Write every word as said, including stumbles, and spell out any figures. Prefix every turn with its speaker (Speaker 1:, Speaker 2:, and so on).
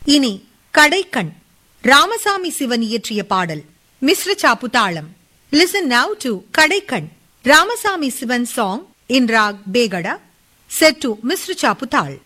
Speaker 1: இனி கடைக்கண் ராமசாமி சிவன் இயற்றிய பாடல் மிஸ்ர சாப்பு தாளம். Listen now to கடைக்கண் Ramasamy Sivan song in rag Begada set to மிஸ்ர சாப்பு தாள்.